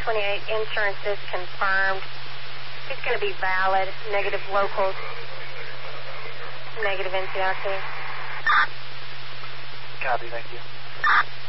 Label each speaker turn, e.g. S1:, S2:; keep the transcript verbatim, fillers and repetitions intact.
S1: twenty-eight, insurance is confirmed. It's going to be valid. Negative locals. Negative N C R T.
S2: Copy, thank you.